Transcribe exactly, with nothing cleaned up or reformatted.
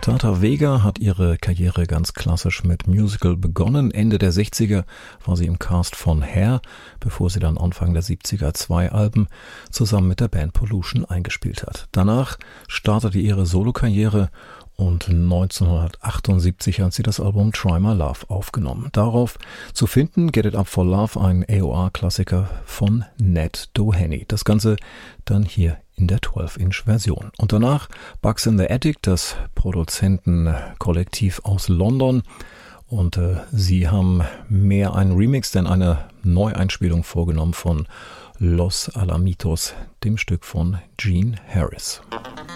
Tata Vega hat ihre Karriere ganz klassisch mit Musical begonnen. Ende der sechziger war sie im Cast von Hair, bevor sie dann Anfang der siebziger zwei Alben zusammen mit der Band Pollution eingespielt hat. Danach startete ihre Solokarriere und neunzehnhundertachtundsiebzig hat sie das Album Try My Love aufgenommen. Darauf zu finden Get It Up for Love, ein A O R-Klassiker von Ned Doheny. Das Ganze dann hier in der zwölf Inch Version. Und danach Bugs in the Attic, das Produzentenkollektiv aus London. Und äh, sie haben mehr einen Remix, denn eine Neueinspielung vorgenommen von Los Alamitos, dem Stück von Gene Harris.